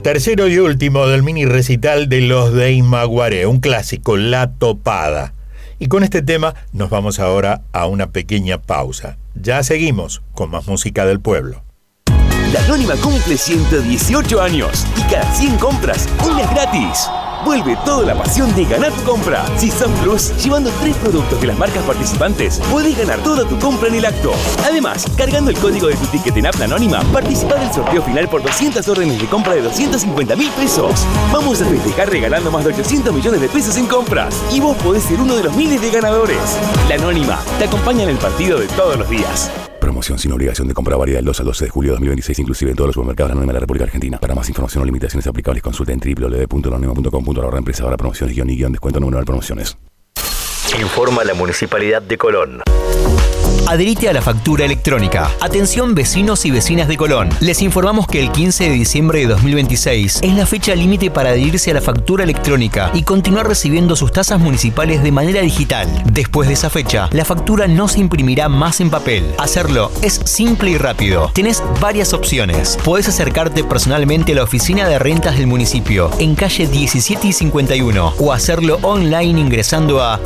Tercero y último del mini recital de Los de Imaguaré, un clásico, La Topada. Y con este tema nos vamos ahora a una pequeña pausa. Ya seguimos con más música del pueblo. La Anónima cumple 118 años y cada 100 compras, una es gratis. Vuelve toda la pasión de ganar tu compra. Si sos Plus, llevando 3 productos de las marcas participantes, podés ganar toda tu compra en el acto. Además, cargando el código de tu ticket en App La Anónima, participá del sorteo final por 200 órdenes de compra de 250.000 pesos. Vamos a festejar regalando más de 800 millones de pesos en compras. Y vos podés ser uno de los miles de ganadores. La Anónima te acompaña en el partido de todos los días. Promoción sin obligación de compra válida del 2 al 12 de julio de 2026, inclusive en todos los supermercados de la Anónima de la República Argentina. Para más información o limitaciones aplicables, consulta en www.lanonima.com.ar. Empresa ahora promociones descuento número de promociones. Informa la Municipalidad de Colón. Adherite a la factura electrónica. Atención vecinos y vecinas de Colón. Les informamos que el 15 de diciembre de 2026 es la fecha límite para adherirse a la factura electrónica y continuar recibiendo sus tasas municipales de manera digital. Después de esa fecha, la factura no se imprimirá más en papel. Hacerlo es simple y rápido. Tenés varias opciones. Podés acercarte personalmente a la oficina de rentas del municipio en calle 17 y 51 o hacerlo online ingresando a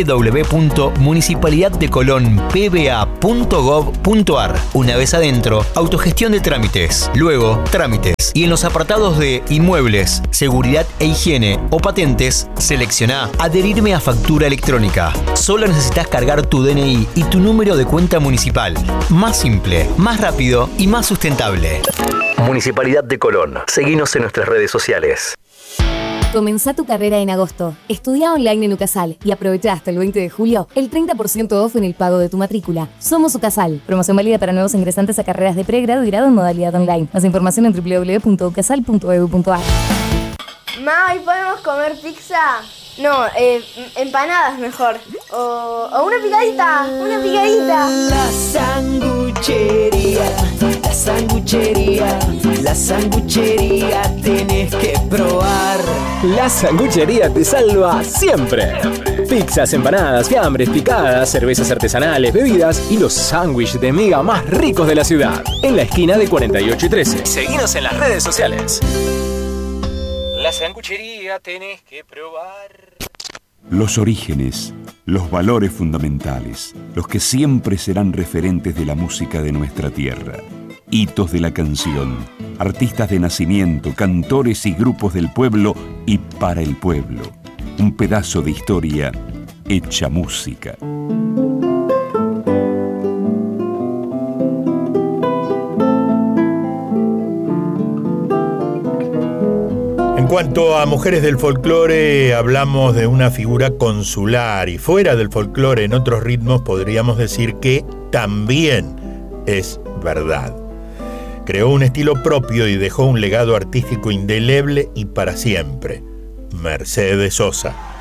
www.municipalidaddecolonpba.gov.ar. Una vez adentro, autogestión de trámites, luego trámites y en los apartados de inmuebles, seguridad e higiene o patentes, seleccioná adherirme a factura electrónica. Solo necesitas cargar tu DNI y tu número de cuenta municipal. Más simple, más rápido y más sustentable. Municipalidad de Colón. Seguinos en nuestras redes sociales. Comenzá tu carrera en agosto. Estudia online en UCASAL y aprovecha hasta el 20 de julio el 30% off en el pago de tu matrícula. Somos UCASAL. Promoción válida para nuevos ingresantes a carreras de pregrado y grado en modalidad online. Más información en www.ucasal.edu.ar. Ma, ¿hoy podemos comer pizza? No, empanadas mejor. O una picadita, una picadita. La sanguchería, la sanguchería, la sanguchería tenés que probar. La sanguchería te salva siempre. Pizzas, empanadas, fiambres, picadas, cervezas artesanales, bebidas y los sándwiches de miga más ricos de la ciudad. En la esquina de 48 y 13. Seguinos en las redes sociales. La sanguchería tenés que probar. Los orígenes, los valores fundamentales, los que siempre serán referentes de la música de nuestra tierra. Hitos de la canción, artistas de nacimiento, cantores y grupos del pueblo y para el pueblo. Un pedazo de historia hecha música. En cuanto a mujeres del folclore, hablamos de una figura consular y fuera del folclore, en otros ritmos, podríamos decir que también es verdad. Creó un estilo propio y dejó un legado artístico indeleble y para siempre. Mercedes Sosa.